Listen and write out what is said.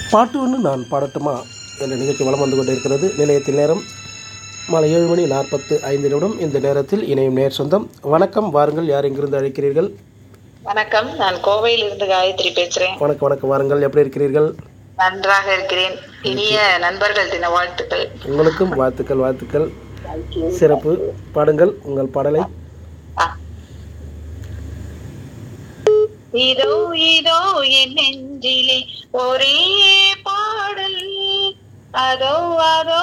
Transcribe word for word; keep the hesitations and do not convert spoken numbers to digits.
பாட்டு ஒன்று நான் பாடட்டுமா என்ற நிகழ்ச்சி வலம் வந்து கொண்டிருக்கிறது. நிலையத்தில் நேரம் மாலை ஏழு மணி நாற்பத்து ஐந்து நிமிடம். இந்த நேரத்தில் இணையும் நேர் சொந்தம். வணக்கம், வாருங்கள். யார் எங்கிருந்து அழைக்கிறீர்கள்? வணக்கம், நான் கோவையிலிருந்து காயத்ரி பேசுறேன். வணக்கம் வணக்கம் வாருங்கள். எப்படி இருக்கிறீர்கள்? நன்றாக இருக்கிறேன். இனிய நண்பர்கள் தின வாழ்த்துக்கள். உங்களுக்கும் வாழ்த்துக்கள் வாழ்த்துக்கள். சிறப்பு. பாடுங்கள் உங்கள் பாடலை. இதோ இதோ என் நெஞ்சிலே ஒரே பாடல், அதோ அதோ